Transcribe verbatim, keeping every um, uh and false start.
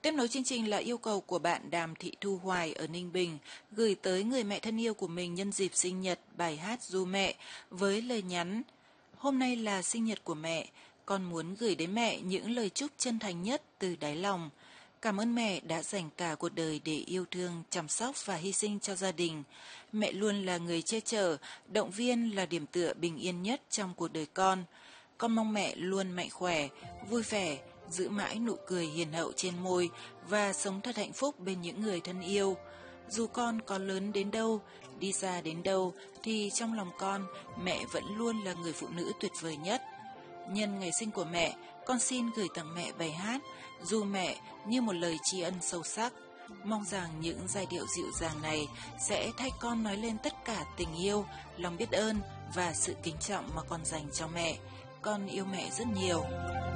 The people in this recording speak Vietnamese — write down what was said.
Tiếp nối chương trình là yêu cầu của bạn Đàm Thị Thu Hoài ở Ninh Bình gửi tới người mẹ thân yêu của mình nhân dịp sinh nhật bài hát Ru Mẹ với lời nhắn: hôm nay là sinh nhật của mẹ, con muốn gửi đến mẹ những lời chúc chân thành nhất từ đáy lòng. Cảm ơn mẹ đã dành cả cuộc đời để yêu thương, chăm sóc và hy sinh cho gia đình. Mẹ luôn là người che chở, động viên, là điểm tựa bình yên nhất trong cuộc đời con. Con mong mẹ luôn mạnh khỏe, vui vẻ, giữ mãi nụ cười hiền hậu trên môi và sống thật hạnh phúc bên những người thân yêu. Dù con có lớn đến đâu, đi xa đến đâu, thì trong lòng con, mẹ vẫn luôn là người phụ nữ tuyệt vời nhất. Nhân ngày sinh của mẹ, con xin gửi tặng mẹ bài hát Ru Mẹ như một lời tri ân sâu sắc. Mong rằng những giai điệu dịu dàng này sẽ thay con nói lên tất cả tình yêu, lòng biết ơn và sự kính trọng mà con dành cho mẹ. Con yêu mẹ rất nhiều.